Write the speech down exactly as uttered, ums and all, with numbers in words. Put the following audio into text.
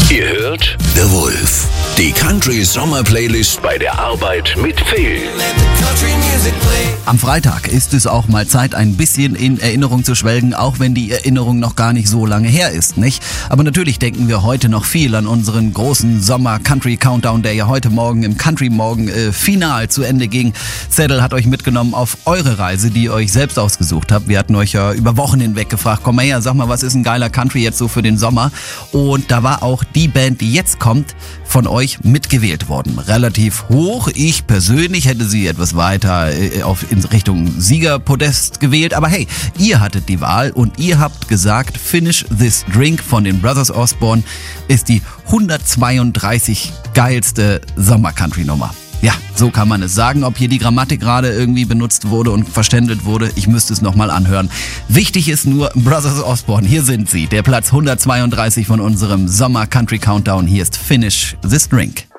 Ihr hört The Wolf, die Country Sommer Playlist bei der Arbeit mit Phil. Am Freitag ist es auch mal Zeit, ein bisschen in Erinnerung zu schwelgen, auch wenn die Erinnerung noch gar nicht so lange her ist, nicht? Aber natürlich denken wir heute noch viel an unseren großen Sommer-Country-Countdown, der ja heute Morgen im Country Morgen äh, final zu Ende ging. Zettel hat euch mitgenommen auf eure Reise, die ihr euch selbst ausgesucht habt. Wir hatten euch ja über Wochen hinweg gefragt, komm mal her, sag mal, was ist ein geiler Country jetzt so für den Sommer? Und da war auch die Band, die jetzt kommt, von euch mitgewählt worden. Relativ hoch. Ich persönlich hätte sie etwas weiter äh, auf in Richtung Siegerpodest gewählt. Aber hey, ihr hattet die Wahl und ihr habt gesagt, Finish This Drink von den Brothers Osborne ist die hundertzweiunddreißig geilste Sommer-Country-Nummer. Ja, so kann man es sagen. Ob hier die Grammatik gerade irgendwie benutzt wurde und verständelt wurde, ich müsste es nochmal anhören. Wichtig ist nur Brothers Osborne, hier sind sie. Der Platz hundertzweiunddreißig von unserem Sommer Country Countdown. Hier ist Finish This Drink.